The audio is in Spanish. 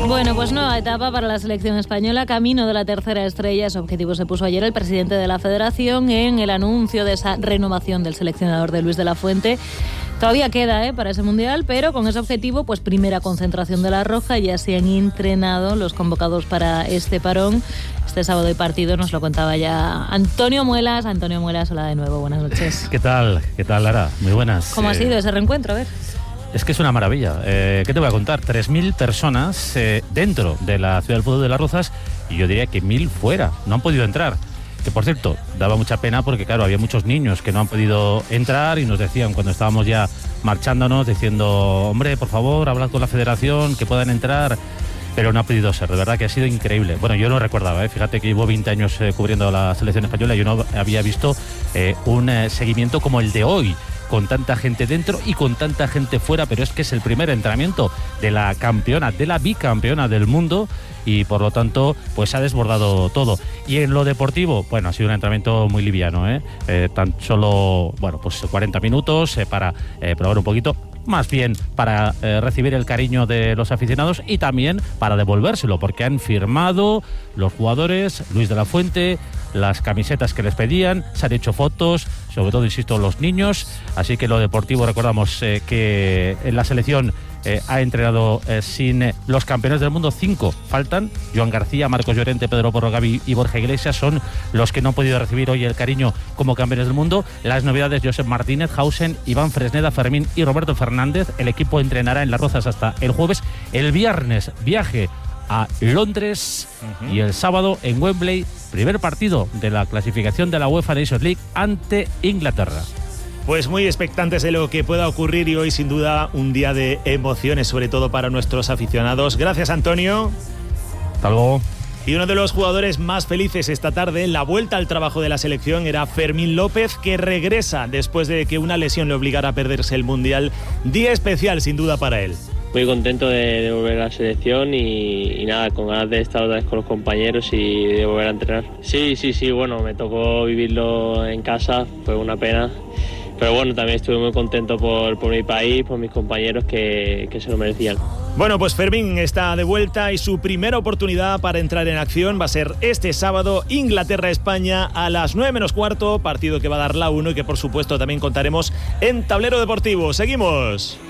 Bueno, pues nueva etapa para la selección española, camino de la tercera estrella. Ese objetivo se puso ayer el presidente de la Federación en el anuncio de esa renovación del seleccionador de Luis de la Fuente. Todavía queda para ese Mundial, pero con ese objetivo, pues primera concentración de la Roja. Ya se han entrenado los convocados para este parón. Este sábado hay partido, nos lo contaba ya Antonio Muelas. Antonio Muelas, hola de nuevo, buenas noches. ¿Qué tal, Lara? Muy buenas. ¿Cómo ha sido ese reencuentro? A ver. Es que es una maravilla. ¿Qué te voy a contar? 3.000 personas dentro de la Ciudad del Fútbol de Las Rozas y yo diría que 1.000 fuera. No han podido entrar. Que, por cierto, daba mucha pena porque, claro, había muchos niños que no han podido entrar y nos decían cuando estábamos ya marchándonos, diciendo, hombre, por favor, hablad con la Federación, que puedan entrar. Pero no ha podido ser, de verdad que ha sido increíble. Bueno, yo no recordaba, fíjate que llevo 20 años cubriendo la selección española y yo no había visto un seguimiento como el de hoy, con tanta gente dentro y con tanta gente fuera, pero es que es el primer entrenamiento de la campeona, de la bicampeona del mundo y por lo tanto pues ha desbordado todo. Y en lo deportivo, bueno, ha sido un entrenamiento muy liviano, tan solo, bueno, pues 40 minutos para probar un poquito, más bien para recibir el cariño de los aficionados y también para devolvérselo, porque han firmado los jugadores, Luis de la Fuente, las camisetas que les pedían, se han hecho fotos, sobre todo, insisto, los niños. Así que lo deportivo, recordamos que en la selección ha entrenado sin los campeones del mundo 5. Faltan Joan García, Marcos Llorente, Pedro Porro, Gavi y Borja Iglesias. Son los que no han podido recibir hoy el cariño como campeones del mundo. Las novedades: Josep Martínez, Hausen, Iván Fresneda, Fermín y Roberto Fernández. El equipo entrenará en Las Rozas hasta el jueves. El viernes viaje a Londres y el sábado en Wembley, primer partido de la clasificación de la UEFA Nations League ante Inglaterra. Pues muy expectantes de lo que pueda ocurrir y hoy sin duda un día de emociones, sobre todo para nuestros aficionados. Gracias, Antonio. Hasta luego. Y uno de los jugadores más felices esta tarde en la vuelta al trabajo de la selección era Fermín López, que regresa después de que una lesión le obligara a perderse el Mundial. Día especial sin duda para él. Muy contento de volver a la selección y nada, con ganas de estar otra vez con los compañeros y de volver a entrenar. Sí, bueno, me tocó vivirlo en casa, fue una pena. Pero bueno, también estuve muy contento por mi país, por mis compañeros que se lo merecían. Bueno, pues Fermín está de vuelta y su primera oportunidad para entrar en acción va a ser este sábado, Inglaterra-España a las 9:15, partido que va a dar la 1 y que por supuesto también contaremos en Tablero Deportivo. Seguimos.